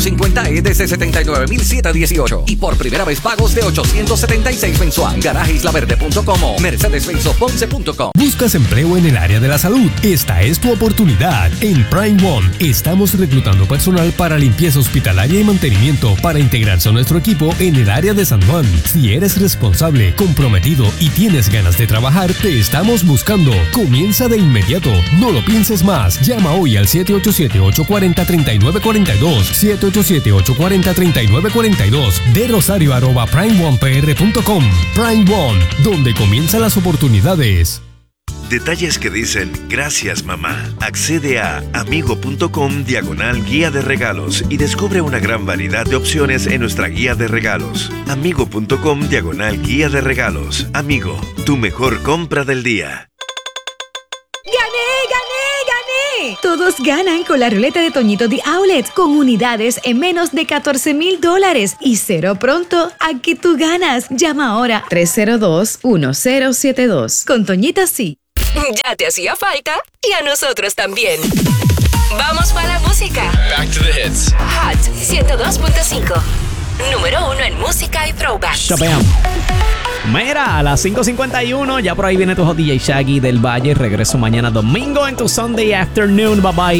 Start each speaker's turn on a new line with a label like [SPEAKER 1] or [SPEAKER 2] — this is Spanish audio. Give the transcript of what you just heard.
[SPEAKER 1] 450E desde $79,718. Y por primera vez pagos de $876 mensual. GarageIslaverde.com o mercedes-benzoponce.com.
[SPEAKER 2] ¿Buscas empleo en el área de la salud? Esta es tu oportunidad. En Prime One estamos reclutando personal para limpieza hospitalaria y mantenimiento para integrarse a nuestro equipo en el área de San Juan. Si eres responsable, comprometido y tienes ganas de trabajar, te estamos buscando. Comienza de inmediato. No lo pienses más. Llama hoy al 787-840-3942. 787-840-3942. De Rosario @primeonepr.com. Prime One, donde comienzan las oportunidades.
[SPEAKER 3] Detalles que dicen gracias mamá. Accede a amigo.com/guía de regalos y descubre una gran variedad de opciones en nuestra guía de regalos. Amigo.com/guía de regalos. Amigo, tu mejor compra del día.
[SPEAKER 4] ¡Gané! Todos ganan con la ruleta de Toñito The Outlet, con unidades en menos de $14,000 y cero pronto. Aquí tú ganas. Llama ahora 302-1072. Con Toñito sí.
[SPEAKER 5] Ya te hacía falta y a nosotros también. Vamos para la música.
[SPEAKER 6] Back to the hits.
[SPEAKER 5] Hot 102.5. Número 1 en música y throwback.
[SPEAKER 7] Chapeam. Mira, a las 5:51, ya por ahí viene tu DJ Shaggy del Valle. Regreso mañana domingo en tu Sunday Afternoon. Bye bye.